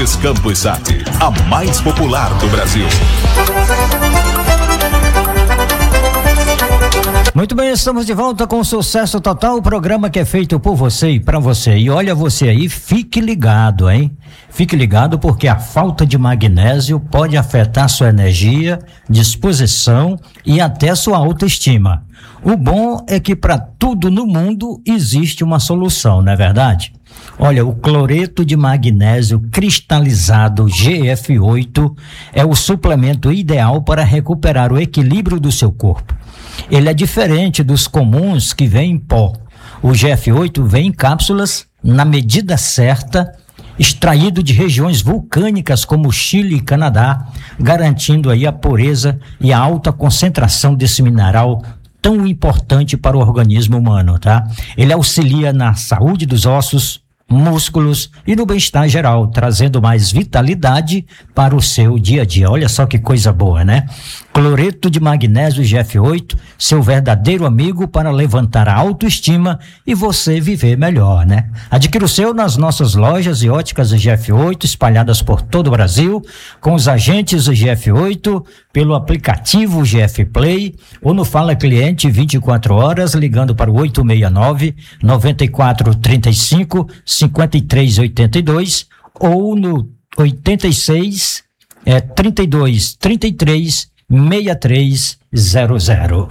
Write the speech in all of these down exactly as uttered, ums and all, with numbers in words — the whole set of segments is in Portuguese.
Verdes Campos Sat, a mais popular do Brasil. Muito bem, estamos de volta com Sucesso Total, o programa que é feito por você e para você. E olha você aí, fique ligado, hein? Fique ligado porque a falta de magnésio pode afetar sua energia, disposição e até sua autoestima. O bom é que para tudo no mundo existe uma solução, não é verdade? Olha, o cloreto de magnésio cristalizado G F oito é o suplemento ideal para recuperar o equilíbrio do seu corpo. Ele é diferente dos comuns que vêm em pó. O G F oito vem em cápsulas na medida certa, extraído de regiões vulcânicas como Chile e Canadá, garantindo aí a pureza e a alta concentração desse mineral tão importante para o organismo humano, tá? Ele auxilia na saúde dos ossos, músculos e no bem-estar geral, trazendo mais vitalidade para o seu dia a dia. Olha só que coisa boa, né? Cloreto de magnésio G F oito, seu verdadeiro amigo para levantar a autoestima e você viver melhor, né? Adquira o seu nas nossas lojas e óticas G F oito, espalhadas por todo o Brasil, com os agentes G F oito, pelo aplicativo G F Play ou no Fala Cliente vinte e quatro horas, ligando para o oito seis nove, nove quatro três cinco, cinco três oito dois ou no oitenta e seis, é, trinta e dois, trinta e três, sessenta e três zero zero.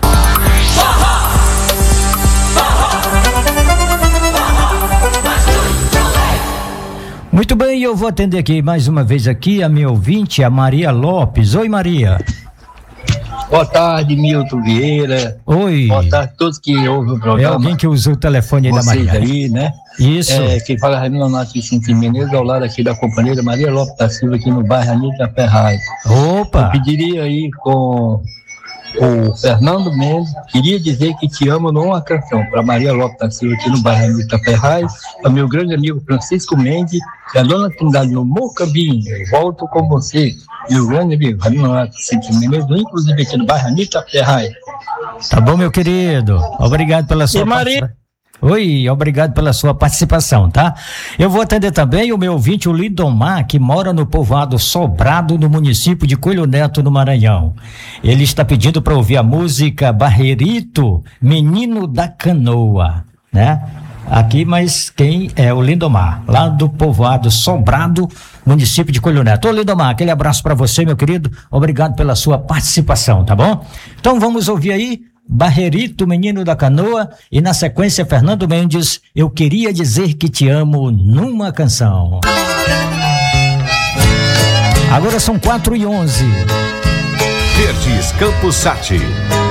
Muito bem, eu vou atender aqui mais uma vez aqui a minha ouvinte, a Maria Lopes. Oi, Maria. Boa tarde, Milton Vieira. Oi. Boa tarde a todos que ouvem o programa. É alguém que usa o telefone aí da Maria. Vocês aí, né? Isso. É, quem fala é Raimundo Nato Vicente Menezes, ao lado aqui da companheira Maria Lopes da Silva, aqui no bairro Anitta Ferraz. Opa! Eu pediria aí com o Fernando Mendes, queria dizer que te amo numa canção, para Maria Lopes da Silva, aqui no bairro Anitta Ferraz, para meu grande amigo Francisco Mendes, e a dona Trindade no Mocambinho. Eu volto com você, meu grande amigo Raimundo Nato Vicente Menezes, inclusive aqui no bairro Anitta Ferraz. Tá bom, meu querido. Obrigado pela sua Maria. Oi, obrigado pela sua participação, tá? Eu vou atender também o meu ouvinte, o Lindomar, que mora no povoado Sobrado, no município de Coelho Neto, no Maranhão. Ele está pedindo para ouvir a música Barreirito, Menino da Canoa, né? Aqui, mas quem é o Lindomar, lá do povoado Sobrado, município de Coelho Neto. Ô, Lindomar, aquele abraço para você, meu querido. Obrigado pela sua participação, tá bom? Então vamos ouvir aí Barreirito, Menino da Canoa, e na sequência Fernando Mendes, Eu Queria Dizer Que Te Amo, numa canção. Agora são quatro e onze. Verdes Campos Sat,